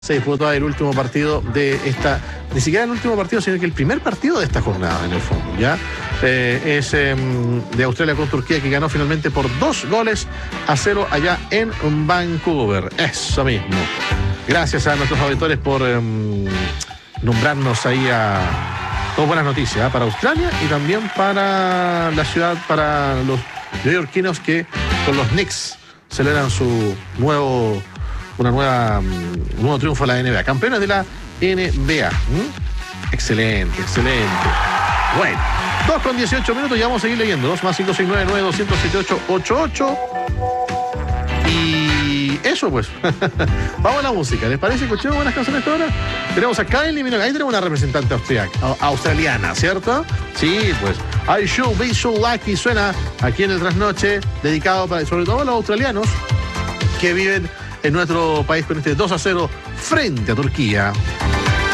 Se disputó el último partido de esta, ni siquiera el último partido, sino que el primer partido de esta jornada, en el fondo, ¿ya? Es de Australia con Turquía, que ganó finalmente por 2-0 allá en Vancouver. Eso mismo. Gracias a nuestros auditores por nombrarnos ahí a todas buenas noticias, para Australia y también para la ciudad, para los neoyorquinos que con los Knicks celebran su nuevo triunfo de la NBA. Campeones de la NBA. Excelente. Bueno, 2:18, ya vamos a seguir leyendo. 2 más 569-9278-88. Y eso pues. Vamos a la música. ¿Les parece? ¿Escuchemos buenas canciones ahora? Tenemos a Kylie Minogue. Ahí tenemos una representante australiana, ¿cierto? Sí, pues. I Should Be So Lucky suena aquí en el Trasnoche, dedicado sobre todo a los australianos que viven en nuestro país con este 2-0 frente a Turquía.